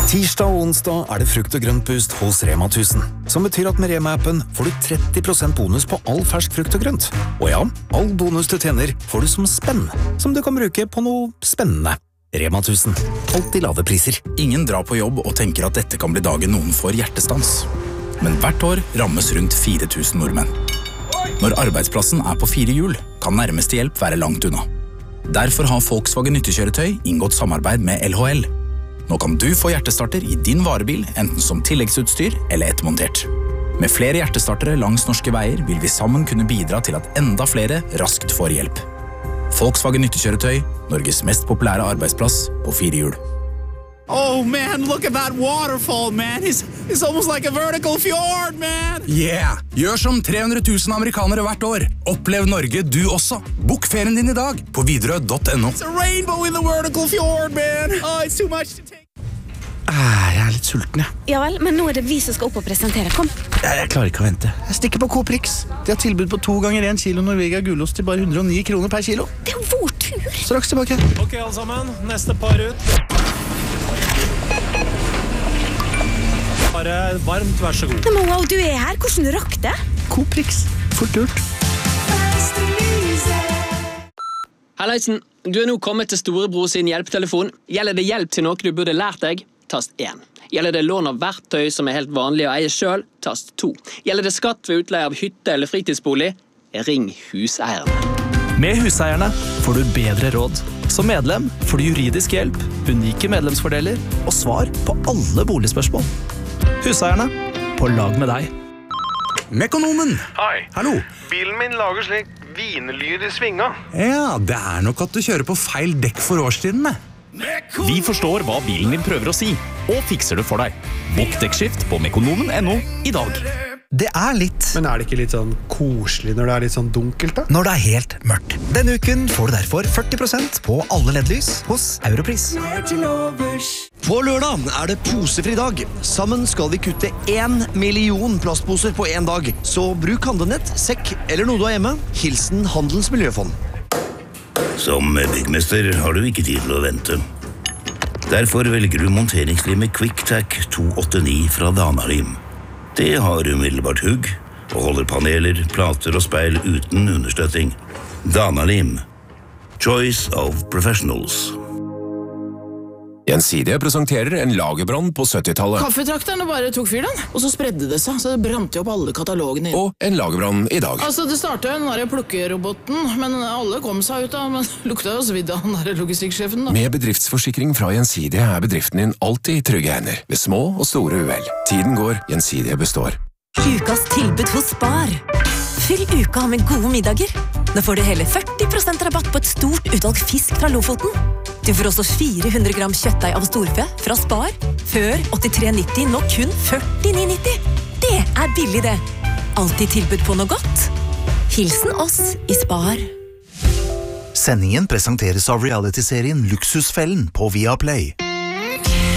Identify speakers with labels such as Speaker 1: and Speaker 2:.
Speaker 1: Tirsdag og onsdag det frukt- og grøntboost hos Rema 1000, som betyr at med Rema-appen får du 30% bonus på all fersk frukt og grønt. Og ja, all bonus du tjener får du som spenn, som du kan bruke på noe spennende. Rema 1000. Alltid lave priser.
Speaker 2: Ingen drar på jobb og tenker at dette kan bli dagen noen får hjertestans. Men hvert år rammes rundt 4000 nordmenn. Når arbeidsplassen på 4 hjul, kan nærmeste hjelp være langt unna. Derfor har Volkswagen nyttekjøretøy inngått samarbeid med LHL. Nå kan du få hjertestarter i din varebil, enten som tilleggsutstyr eller ettermontert. Med flere hjertestartere langs norske veier vil vi sammen kunne bidra til at enda flere raskt får hjelp. Volkswagen nyttekjøretøy, Norges mest populære arbeidsplass på 4 hjul.
Speaker 3: Oh man, look at that waterfall, man. It's almost like a vertical fjord, man.
Speaker 2: Yeah! Gjør som 300 000 amerikanere hvert år. Opplev Norge du også. Bok ferien din i dag på Widerøe.no.
Speaker 3: It's a rainbow in the vertical fjord, man. Oh, it's too much to take.
Speaker 4: Jeg litt sulten, jeg.
Speaker 5: Ja vel, men nå det vi som skal opp og presentere. Kom.
Speaker 4: Jeg klarer ikke å vente. Jeg stikker på Coprix. De har tilbud på 2 ganger 1 kilo Norvegia gulost til bare 109 kroner per kilo.
Speaker 5: Det jo vår tur.
Speaker 4: Straks tilbake.
Speaker 6: Ok, alle sammen. Neste par ut. Bare varmt, vær så god.
Speaker 5: Men wow, du her. Hvordan rakk det?
Speaker 4: Coprix. Fort gjort.
Speaker 7: Halleisen, du nå kommet til Storebror sin hjelptelefon. Gjelder det hjelp til noe du burde lært deg? Tast 1. Gjelder det lån av verktøy som helt vanlig å eie selv? Tast 2. Gjelder det skatt ved utleie av hytte eller fritidsbolig? Ring huseierne.
Speaker 8: Med Huseierne får du bedre råd. Som medlem får du juridisk hjelp, unike medlemsfordeler og svar på alle boligspørsmål. Huseierne, på lag med deg.
Speaker 2: Mekonomen!
Speaker 9: Hei.
Speaker 2: Hallo.
Speaker 9: Bilen min lager slik vinlyd i svinga.
Speaker 2: Ja, det nok at du kjører på feil dekk for årstidene.
Speaker 8: Vi forstår hva bilen din prøver å si, og fikser det for deg. Bok dekkskift på mekonomen.no i dag.
Speaker 10: Det litt.
Speaker 11: Men det ikke litt sånn koselig når det litt sånn dunkelt da?
Speaker 10: Når det helt mørkt. Denne uken får du derfor 40% på alle LED-lys hos Europris.
Speaker 12: På lørdag det posefri dag. Sammen skal vi kutte 1 million plastposer på en dag. Så bruk handlenett, sekk eller noe du har hjemme. Hilsen Handelens Miljøfond.
Speaker 13: Som byggmester har du ikke tid til å vente. Derfor velger du monteringslimet QuickTac 289 fra Danalim. Det har umiddelbart hugg, og holder paneler, plater og speil uten understøtting. Danalim. Choice of professionals.
Speaker 14: Gjensidige presenterer en lagerbrann på 70-tallet.
Speaker 15: Kaffetrakterne bare tok fyr den, og så spredde det seg, så det brant jo opp alle katalogene.
Speaker 14: Og en lagerbrann i dag.
Speaker 15: Altså, det startet jo den der plukkeroboten, men alle kom seg ut da, men lukta jo svidd av den der logistikksjefen da.
Speaker 14: Med bedriftsforsikring fra Gjensidige bedriften din alltid i trygge hender, ved små og store uhell. Tiden går, Gjensidige består.
Speaker 16: Ukas tilbud hos Spar. Fyll uka med gode middager. Nå får du hele 40% rabatt på et stort utvalg fisk fra Lofoten. Du får også 400 gram kjøttdeig av storfe fra Spar. Før 83,90, nå kun 49,90. Det billig det. Alltid tilbud på noe godt. Hilsen oss i Spar.
Speaker 17: Sendingen presenteres av reality-serien Luksusfellen på Viaplay.